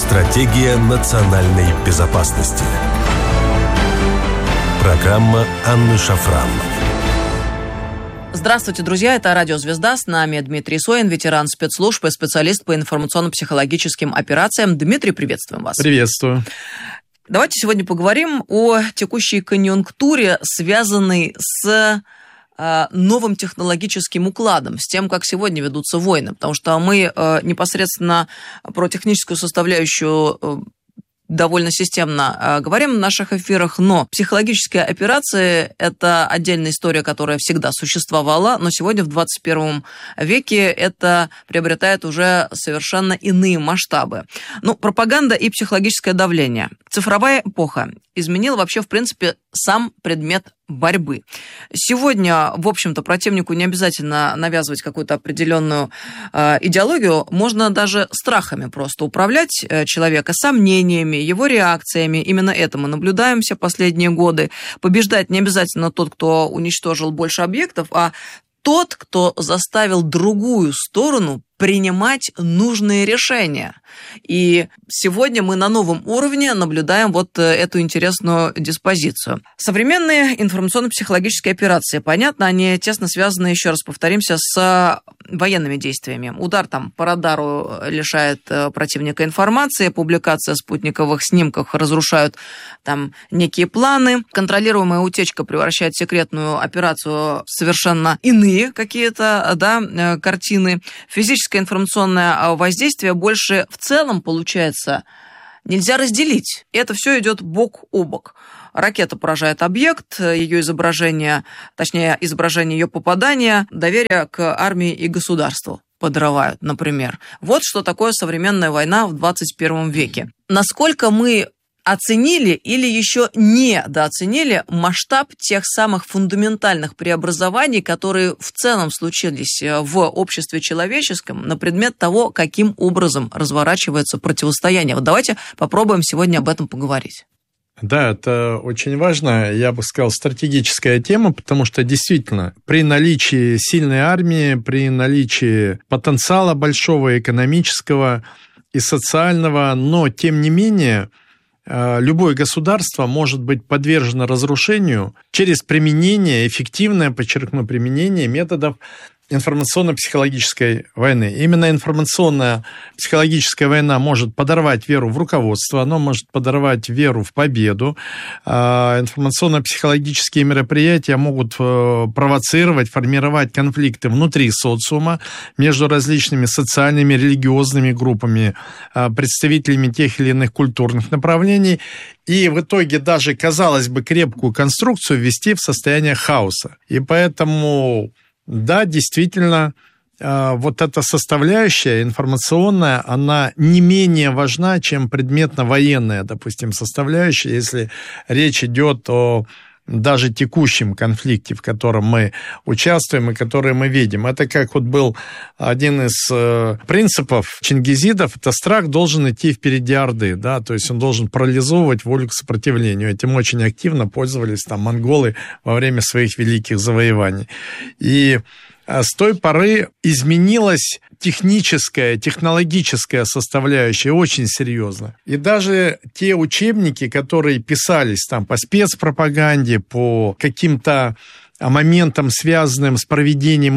Стратегия национальной безопасности. Программа Анны Шафран. Здравствуйте, друзья. Это Радио «Звезда». С нами Дмитрий Соин, ветеран спецслужб и специалист по информационно-психологическим операциям. Дмитрий, приветствуем вас. Приветствую. Давайте сегодня поговорим о текущей конъюнктуре, связанной с новым технологическим укладом, с тем, как сегодня ведутся войны. Потому что мы непосредственно про техническую составляющую довольно системно говорим в наших эфирах, но психологические операции – это отдельная история, которая всегда существовала, но сегодня в 21 веке это приобретает уже совершенно иные масштабы. Пропаганда и психологическое давление. Цифровая эпоха изменила вообще, в принципе, сам предмет борьбы. Сегодня, в общем-то, противнику не обязательно навязывать какую-то определенную идеологию, можно даже страхами просто управлять человека, сомнениями, его реакциями. Именно это мы наблюдаем все последние годы. Побеждать не обязательно тот, кто уничтожил больше объектов, а тот, кто заставил другую сторону принимать нужные решения. И сегодня мы на новом уровне наблюдаем вот эту интересную диспозицию. Современные информационно-психологические операции, понятно, они тесно связаны, еще раз повторимся, с военными действиями. Удар там по радару лишает противника информации, публикация спутниковых снимков разрушают там некие планы, контролируемая утечка превращает секретную операцию в совершенно иные какие-то картины. Физическое информационное воздействие больше в целом, получается, нельзя разделить. Это все идет бок о бок. Ракета поражает объект, ее изображение, точнее, изображение ее попадания, доверие к армии и государству подрывают, например. Вот что такое современная война в 21 веке. Насколько мы оценили или еще недооценили масштаб тех самых фундаментальных преобразований, которые в целом случились в обществе человеческом на предмет того, каким образом разворачивается противостояние. Вот давайте попробуем сегодня об этом поговорить. Да, это очень важно, я бы сказал, стратегическая тема, потому что действительно при наличии сильной армии, при наличии потенциала большого экономического и социального, но тем не менее любое государство может быть подвержено разрушению через применение, эффективное, подчеркну, применение методов информационно-психологической войны. Именно информационная психологическая война может подорвать веру в руководство, она может подорвать веру в победу. Информационно-психологические мероприятия могут провоцировать, формировать конфликты внутри социума между различными социальными, религиозными группами, представителями тех или иных культурных направлений, и в итоге даже, казалось бы, крепкую конструкцию ввести в состояние хаоса. И поэтому да, действительно, вот эта составляющая информационная, она не менее важна, чем предметно-военная, допустим, составляющая, если речь идет о даже текущем конфликте, в котором мы участвуем и который мы видим. Это как вот был один из принципов чингизидов, это страх должен идти впереди орды, да, то есть он должен парализовывать волю к сопротивлению. Этим очень активно пользовались там монголы во время своих великих завоеваний. И с той поры изменилась технологическая составляющая очень серьезно. И даже те учебники, которые писались там по спецпропаганде, по каким-то моментам, связанным с проведением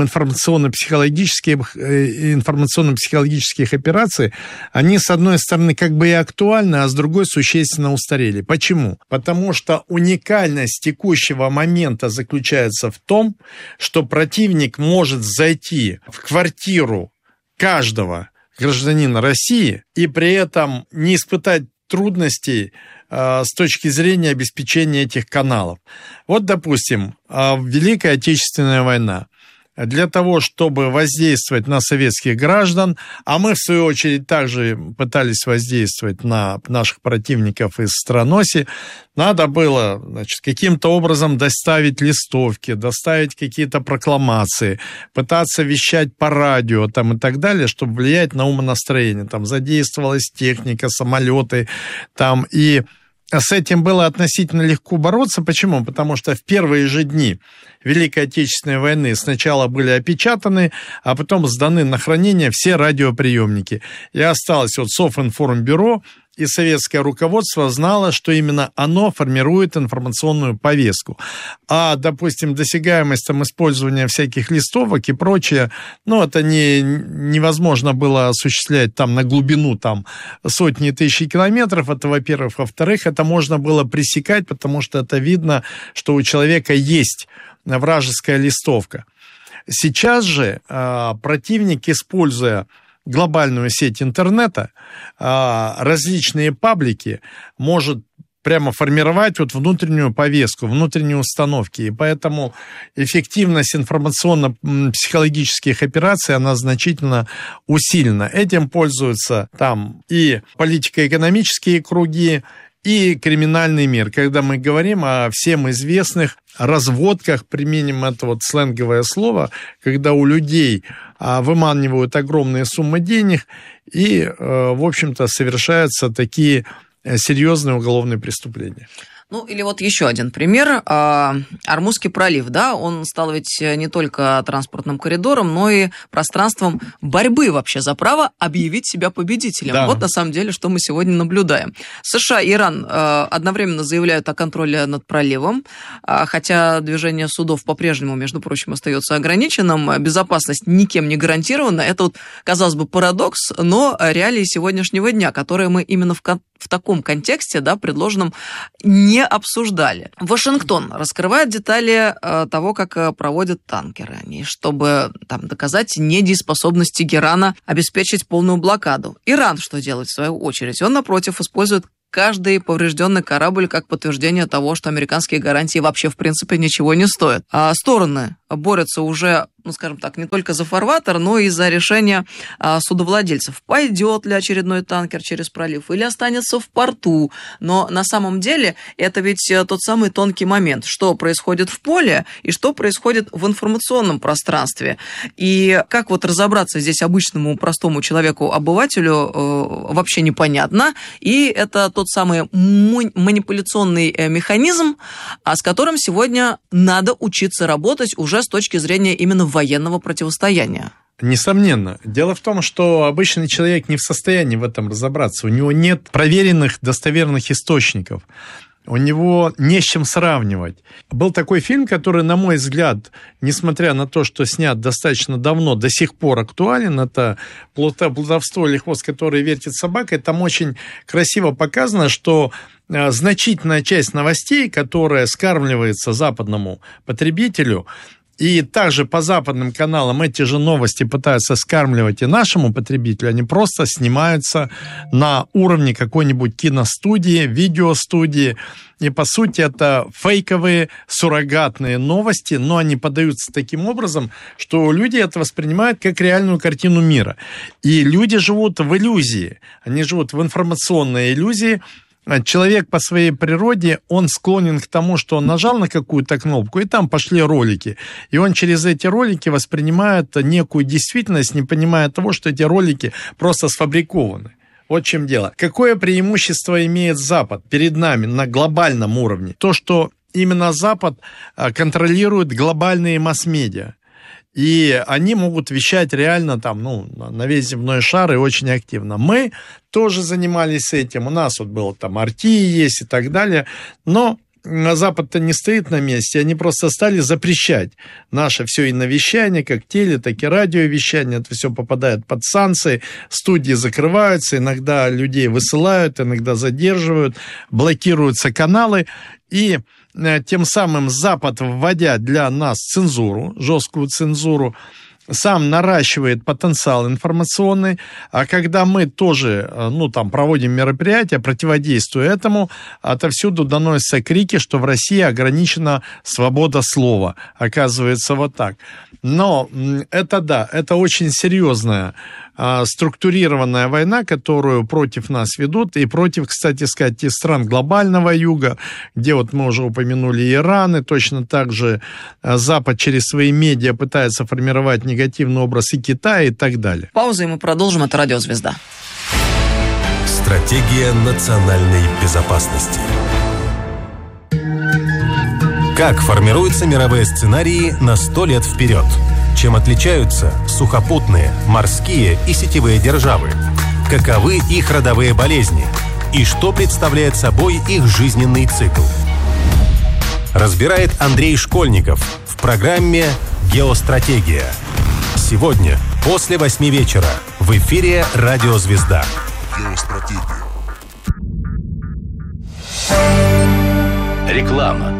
информационно-психологических операций, они, с одной стороны, как бы и актуальны, а с другой существенно устарели. Почему? Потому что уникальность текущего момента заключается в том, что противник может зайти в квартиру каждого гражданина России и при этом не испытать трудностей с точки зрения обеспечения этих каналов. Вот, допустим, Великая Отечественная война. Для того, чтобы воздействовать на советских граждан, а мы, в свою очередь, также пытались воздействовать на наших противников из Страноси, надо было, каким-то образом доставить листовки, доставить какие-то прокламации, пытаться вещать по радио там, и так далее, чтобы влиять на умонастроение. Там задействовалась техника, самолеты, там, и с этим было относительно легко бороться. Почему? Потому что в первые же дни Великой Отечественной войны сначала были опечатаны, а потом сданы на хранение все радиоприемники. И осталось вот Софинформбюро, и советское руководство знало, что именно оно формирует информационную повестку. А, допустим, досягаемость использования всяких листовок и прочее, это невозможно было осуществлять на глубину сотни тысяч километров, это, во-первых. Во-вторых, это можно было пресекать, потому что это видно, что у человека есть вражеская листовка. Сейчас же противник, используя глобальную сеть интернета, различные паблики, может прямо формировать внутреннюю повестку, внутренние установки. И поэтому эффективность информационно-психологических операций, она значительно усилена. Этим пользуются и политико-экономические круги, и криминальный мир. Когда мы говорим о всем известных разводках, применим это сленговое слово, когда у людей выманивают огромные суммы денег и, в общем-то, совершаются такие серьезные уголовные преступления. Или еще один пример. Ормузский пролив, он стал ведь не только транспортным коридором, но и пространством борьбы вообще за право объявить себя победителем. Да. На самом деле, что мы сегодня наблюдаем. США и Иран одновременно заявляют о контроле над проливом, хотя движение судов по-прежнему, между прочим, остается ограниченным, безопасность никем не гарантирована. Это казалось бы, парадокс, но реалии сегодняшнего дня, которые мы именно в таком контексте, предложенном, не обсуждали. Вашингтон раскрывает детали того, как проводят танкеры они, чтобы доказать недееспособность Тегерана обеспечить полную блокаду. Иран что делает в свою очередь? Он, напротив, использует каждый поврежденный корабль как подтверждение того, что американские гарантии вообще, в принципе, ничего не стоят. А стороны борются уже, не только за фарватер, но и за решение судовладельцев. Пойдет ли очередной танкер через пролив или останется в порту. Но на самом деле это ведь тот самый тонкий момент, что происходит в поле и что происходит в информационном пространстве. И как разобраться здесь обычному простому человеку-обывателю вообще непонятно. И это тот самый манипуляционный механизм, с которым сегодня надо учиться работать уже с точки зрения именно военного противостояния. Несомненно. Дело в том, что обычный человек не в состоянии в этом разобраться. У него нет проверенных, достоверных источников. У него не с чем сравнивать. Был такой фильм, который, на мой взгляд, несмотря на то, что снят достаточно давно, до сих пор актуален. Это «Плутовство или хвост, который вертит собакой». Там очень красиво показано, что значительная часть новостей, которая скармливается западному потребителю, и также по западным каналам эти же новости пытаются скармливать и нашему потребителю, они просто снимаются на уровне какой-нибудь киностудии, видеостудии. И, по сути, это фейковые, суррогатные новости, но они подаются таким образом, что люди это воспринимают как реальную картину мира. И люди живут в иллюзии, они живут в информационной иллюзии. Человек по своей природе, он склонен к тому, что он нажал на какую-то кнопку, и там пошли ролики. И он через эти ролики воспринимает некую действительность, не понимая того, что эти ролики просто сфабрикованы. Вот в чем дело. Какое преимущество имеет Запад перед нами на глобальном уровне? То, что именно Запад контролирует глобальные масс-медиа. И они могут вещать реально на весь земной шар и очень активно. Мы тоже занимались этим. У нас был RT есть и так далее. Но Запад-то не стоит на месте. Они просто стали запрещать наше все иновещание, как теле, так и радиовещание. Это все попадает под санкции. Студии закрываются. Иногда людей высылают, иногда задерживают. Блокируются каналы. И тем самым Запад, вводя для нас цензуру, жесткую цензуру, сам наращивает потенциал информационный, а когда мы тоже, проводим мероприятия, противодействуя этому, отовсюду доносятся крики, что в России ограничена свобода слова. Оказывается, вот так. Но это очень серьезная структурированная война, которую против нас ведут, и против, кстати сказать, и стран глобального юга, где мы уже упомянули Иран, и точно так же Запад через свои медиа пытается формировать негативный образ и Китая, и так далее. Пауза, и мы продолжим. Это «Радио Звезда». Стратегия национальной безопасности. Как формируются мировые сценарии на 100 лет вперед? Чем отличаются сухопутные, морские и сетевые державы? Каковы их родовые болезни? и что представляет собой их жизненный цикл. Разбирает Андрей Школьников в программе «Геостратегия». Сегодня после 8 вечера в эфире «Радио Звезда». Геостратегия. Реклама.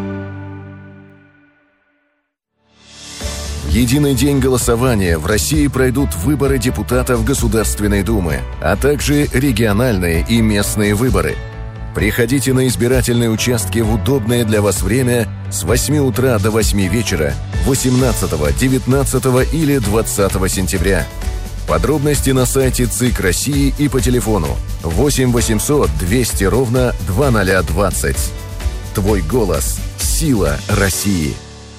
В единый день голосования в России пройдут выборы депутатов Государственной Думы, а также региональные и местные выборы. Приходите на избирательные участки в удобное для вас время с 8 утра до 8 вечера 18, 19 или 20 сентября. Подробности на сайте ЦИК России и по телефону 8 800 200 ровно 2020. Твой голос – сила России.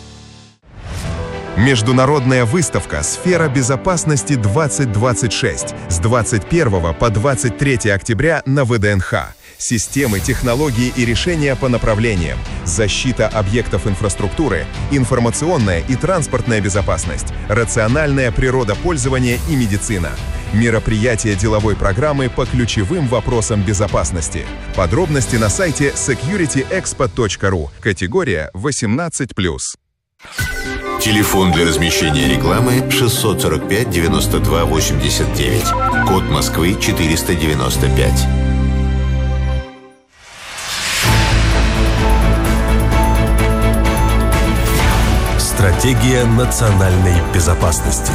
Международная выставка «Сфера безопасности-2026» с 21 по 23 октября на ВДНХ. Системы, технологии и решения по направлениям: защита объектов инфраструктуры, информационная и транспортная безопасность, рациональное природопользование и медицина. Мероприятия деловой программы по ключевым вопросам безопасности. Подробности на сайте securityexpo.ru. Категория 18+. Телефон для размещения рекламы 645 92 89. Код Москвы 495. Стратегия национальной безопасности.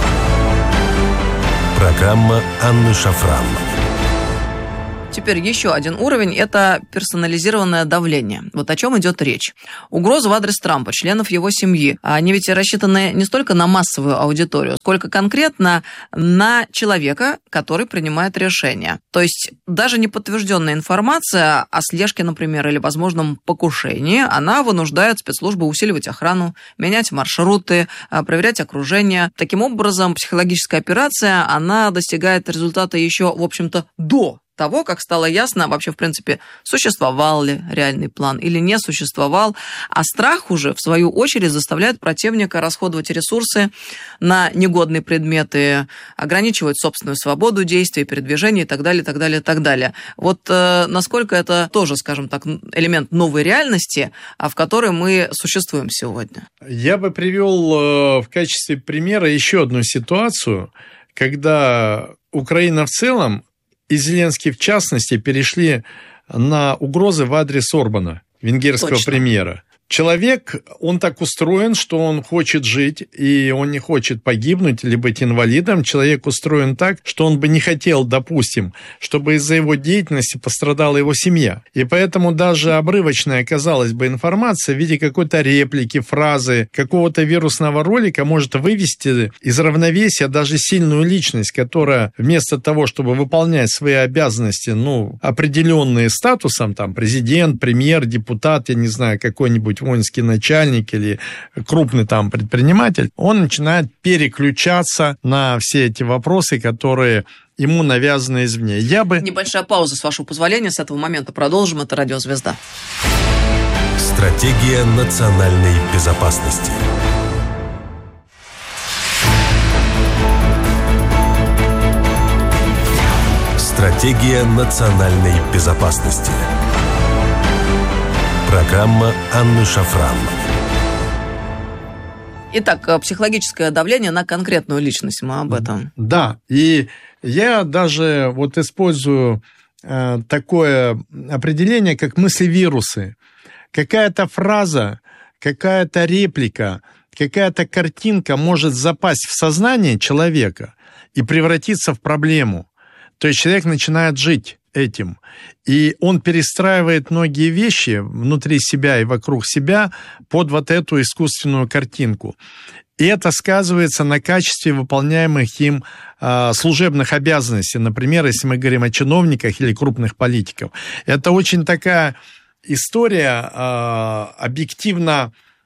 Программа Анны Шафран. Теперь еще один уровень – это персонализированное давление. Вот о чем идет речь. Угрозы в адрес Трампа, членов его семьи, они ведь рассчитаны не столько на массовую аудиторию, сколько конкретно на человека, который принимает решения. То есть даже неподтвержденная информация о слежке, например, или возможном покушении, она вынуждает спецслужбы усиливать охрану, менять маршруты, проверять окружение. Таким образом, психологическая операция, она достигает результата еще, в общем-то, до того, как стало ясно вообще, в принципе, существовал ли реальный план или не существовал. А страх уже, в свою очередь, заставляет противника расходовать ресурсы на негодные предметы, ограничивать собственную свободу действий, передвижения и так далее, так далее, так далее. Вот насколько это тоже, скажем так, элемент новой реальности, в которой мы существуем сегодня? Я бы привел в качестве примера еще одну ситуацию, когда Украина в целом и Зеленский, в частности, перешли на угрозы в адрес Орбана, венгерского премьера. Человек, он так устроен, что он хочет жить, и он не хочет погибнуть или быть инвалидом. Человек устроен так, что он бы не хотел, допустим, чтобы из-за его деятельности пострадала его семья. И поэтому даже обрывочная, казалось бы, информация в виде какой-то реплики, фразы, какого-то вирусного ролика может вывести из равновесия даже сильную личность, которая вместо того, чтобы выполнять свои обязанности, определенные статусом, там, президент, премьер, депутат, я не знаю, какой-нибудь воинский начальник или крупный там предприниматель, он начинает переключаться на все эти вопросы, которые ему навязаны извне. Небольшая пауза, с вашего позволения, с этого момента продолжим. Это «Радио Звезда». Стратегия национальной безопасности. Стратегия национальной безопасности. Программа Анны Шафран. Итак, психологическое давление на конкретную личность, мы об этом. Да, и я даже использую такое определение, как мысли-вирусы. Какая-то фраза, какая-то реплика, какая-то картинка может запасть в сознание человека и превратиться в проблему. То есть человек начинает жить этим. И он перестраивает многие вещи внутри себя и вокруг себя под эту искусственную картинку. И это сказывается на качестве выполняемых им служебных обязанностей. Например, если мы говорим о чиновниках или крупных политиках. Это очень такая история объективно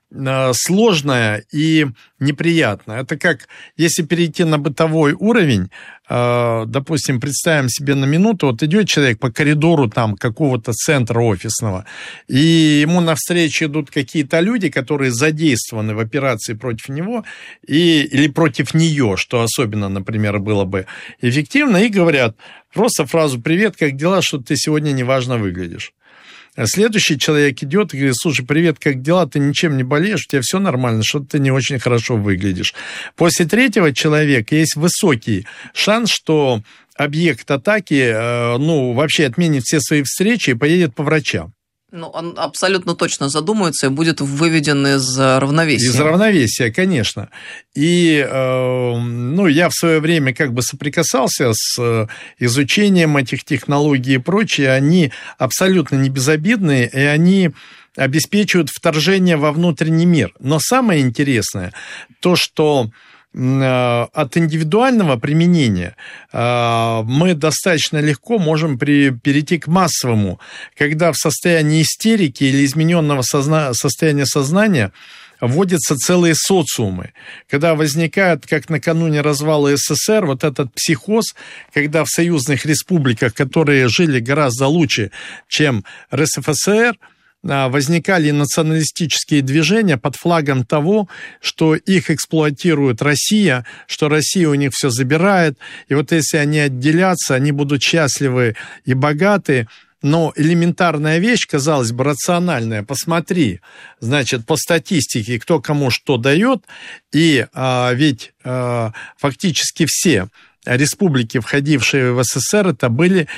сложная и неприятная. Это как, если перейти на бытовой уровень, допустим, представим себе на минуту, вот идет человек по коридору там какого-то центра офисного, и ему навстречу идут какие-то люди, которые задействованы в операции против него или против нее, что особенно, например, было бы эффективно, и говорят просто фразу «Привет, как дела? Что ты сегодня неважно выглядишь». Следующий человек идет и говорит: слушай, привет, как дела? Ты ничем не болеешь, у тебя все нормально, что-то ты не очень хорошо выглядишь. После третьего человека есть высокий шанс, что объект атаки, вообще отменит все свои встречи и поедет по врачам. Он абсолютно точно задумается и будет выведен из равновесия. Из равновесия, конечно. И я в свое время как бы соприкасался с изучением этих технологий и прочее. Они абсолютно не безобидные, и они обеспечивают вторжение во внутренний мир. Но самое интересное, то, что от индивидуального применения мы достаточно легко можем перейти к массовому, когда в состоянии истерики или измененного состояния сознания вводятся целые социумы, когда возникает, как накануне развала СССР, вот этот психоз, когда в союзных республиках, которые жили гораздо лучше, чем РСФСР, возникали националистические движения под флагом того, что их эксплуатирует Россия, что Россия у них все забирает, и вот если они отделятся, они будут счастливы и богаты. Но элементарная вещь, казалось бы, рациональная. Посмотри, значит, по статистике, кто кому что дает, и ведь фактически все республики, входившие в СССР, это были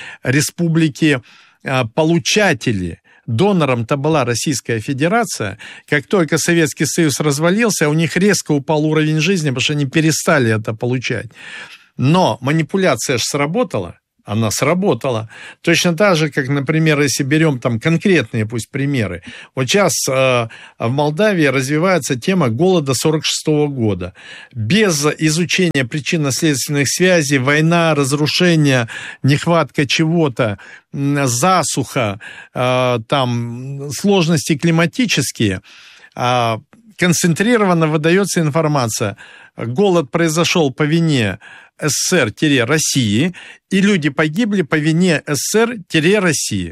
республики-получатели. Донором-то была Российская Федерация. Как только Советский Союз развалился, у них резко упал уровень жизни, потому что они перестали это получать. Но манипуляция же сработала. Она сработала. Точно так же, как, например, если берем там конкретные пусть примеры. Вот сейчас в Молдавии развивается тема голода 1946 года. Без изучения причинно-следственных связей, война, разрушение, нехватка чего-то, засуха, там сложности климатические, концентрированно выдается информация. Голод произошел по СССР-России, и люди погибли по вине СССР-России.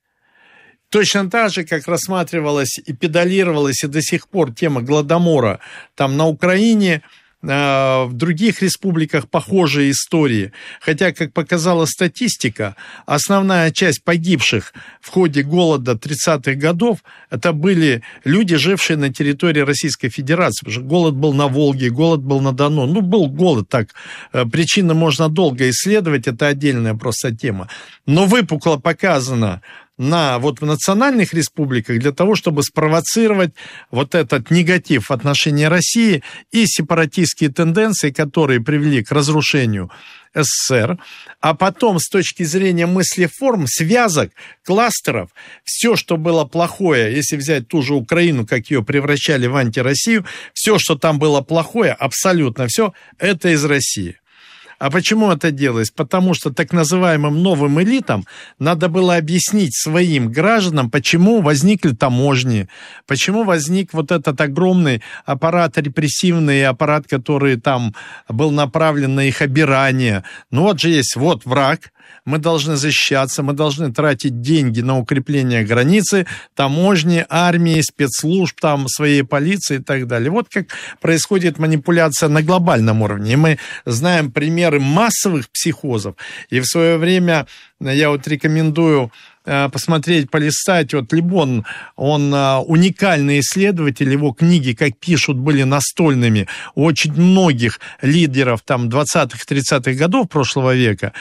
Точно так же, как рассматривалась и педалировалась и до сих пор тема Голодомора там на Украине, в других республиках похожие истории. Хотя, как показала статистика, основная часть погибших в ходе голода 30-х годов это были люди, жившие на территории Российской Федерации. Потому что голод был на Волге, голод был на Дону. Был голод, так. Причины можно долго исследовать, это отдельная просто тема. Но выпукло показано в национальных республиках для того, чтобы спровоцировать вот этот негатив в отношении России и сепаратистские тенденции, которые привели к разрушению СССР, а потом с точки зрения мыслеформ, связок, кластеров, все, что было плохое, если взять ту же Украину, как ее превращали в антироссию, все, что там было плохое, абсолютно все, это из России. А почему это делалось? Потому что так называемым новым элитам надо было объяснить своим гражданам, почему возникли таможни, почему возник вот этот огромный аппарат репрессивный, аппарат, который там был направлен на их обирание. Вот же есть враг, мы должны защищаться, мы должны тратить деньги на укрепление границы, таможни, армии, спецслужб, там, своей полиции и так далее. Вот как происходит манипуляция на глобальном уровне. И мы знаем примеры массовых психозов. И в свое время я рекомендую посмотреть, полистать. Либон, он уникальный исследователь, его книги, как пишут, были настольными у очень многих лидеров 20-30-х годов прошлого века.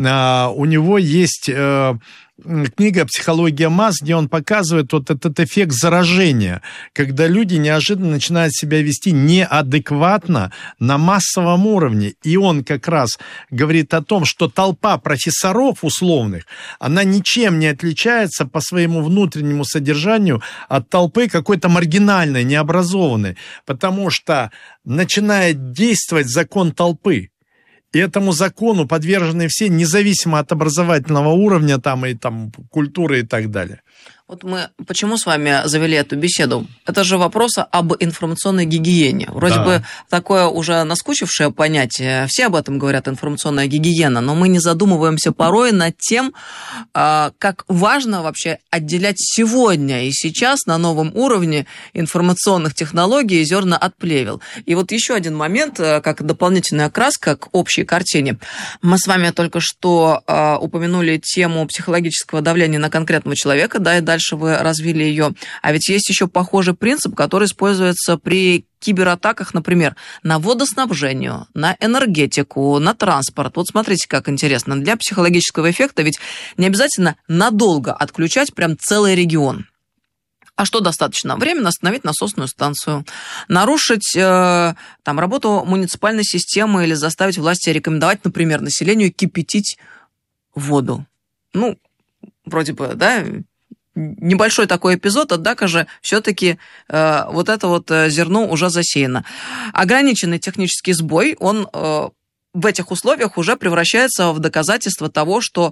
У него есть книга «Психология масс», где он показывает этот эффект заражения, когда люди неожиданно начинают себя вести неадекватно на массовом уровне. И он как раз говорит о том, что толпа профессоров условных, она ничем не отличается по своему внутреннему содержанию от толпы какой-то маргинальной, необразованной, потому что начинает действовать закон толпы. И этому закону подвержены все, независимо от образовательного уровня, культуры и так далее. Вот мы почему с вами завели эту беседу? Это же вопрос об информационной гигиене. Вроде бы такое уже наскучившее понятие. Все об этом говорят, информационная гигиена, но мы не задумываемся порой над тем, как важно вообще отделять сегодня и сейчас на новом уровне информационных технологий зерна от плевел. И вот еще один момент, как дополнительная окраска к общей картине. Мы с вами только что упомянули тему психологического давления на конкретного человека, да, и дальше вы развили ее. А ведь есть еще похожий принцип, который используется при кибератаках, например, на водоснабжение, на энергетику, на транспорт. Вот смотрите, как интересно. Для психологического эффекта ведь не обязательно надолго отключать прям целый регион. А что достаточно? Временно остановить насосную станцию, нарушить работу муниципальной системы или заставить власти рекомендовать, например, населению кипятить воду. Ну, вроде бы, да, небольшой такой эпизод, однако же все-таки вот это вот зерно уже засеяно. Ограниченный технический сбой, он в этих условиях уже превращается в доказательство того, что,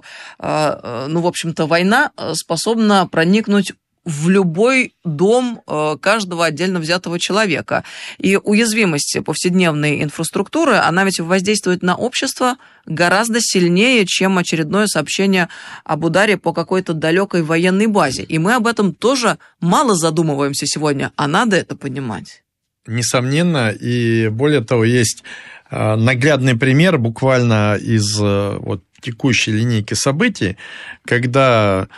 в общем-то, война способна проникнуть в любой дом каждого отдельно взятого человека. И уязвимость повседневной инфраструктуры, она ведь воздействует на общество гораздо сильнее, чем очередное сообщение об ударе по какой-то далекой военной базе. И мы об этом тоже мало задумываемся сегодня, а надо это понимать. Несомненно, и более того, есть наглядный пример буквально из текущей линейки событий, когда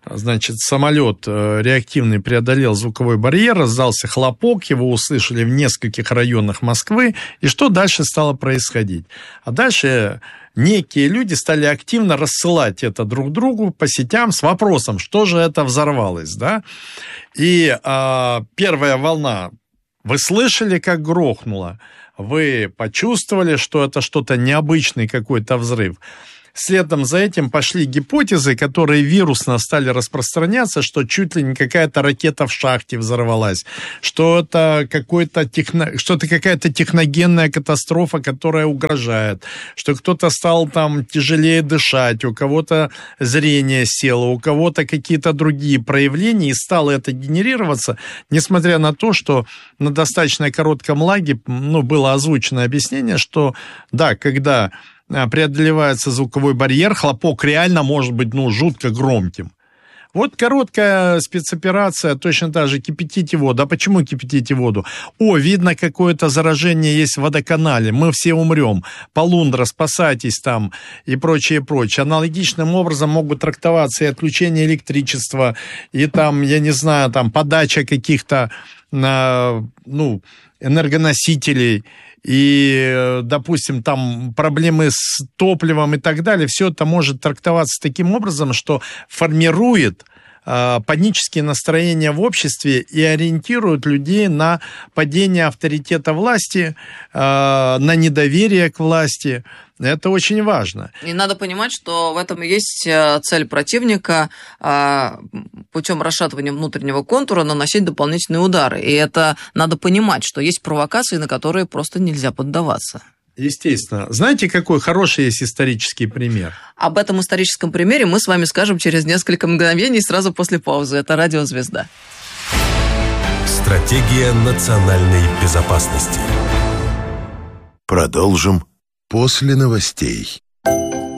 самолет реактивный преодолел звуковой барьер, раздался хлопок, его услышали в нескольких районах Москвы. И что дальше стало происходить? А дальше некие люди стали активно рассылать это друг другу по сетям с вопросом, что же это взорвалось, да? И первая волна, вы слышали, как грохнуло? Вы почувствовали, что это что-то необычный какой-то взрыв? Следом за этим пошли гипотезы, которые вирусно стали распространяться, что чуть ли не какая-то ракета в шахте взорвалась, что это какая-то техногенная катастрофа, которая угрожает, что кто-то стал там тяжелее дышать, у кого-то зрение село, у кого-то какие-то другие проявления, и стало это генерироваться, несмотря на то, что на достаточно коротком лаге было озвучено объяснение, что да, когда преодолевается звуковой барьер, хлопок реально может быть, жутко громким. Вот короткая спецоперация, точно так же, кипятите воду. А почему кипятите воду? Видно, какое-то заражение есть в водоканале, мы все умрем. Полундра, спасайтесь там и прочее, прочее. Аналогичным образом могут трактоваться и отключение электричества, и там, я не знаю, там подача каких-то, энергоносителей, и, допустим, там проблемы с топливом и так далее, все это может трактоваться таким образом, что формирует панические настроения в обществе и ориентирует людей на падение авторитета власти, на недоверие к власти. Это очень важно. И надо понимать, что в этом и есть цель противника путем расшатывания внутреннего контура наносить дополнительные удары. И это надо понимать, что есть провокации, на которые просто нельзя поддаваться. Естественно. Знаете, какой хороший есть исторический пример? Об этом историческом примере мы с вами скажем через несколько мгновений, сразу после паузы. Это «Радио Звезда». Стратегия национальной безопасности. Продолжим после новостей.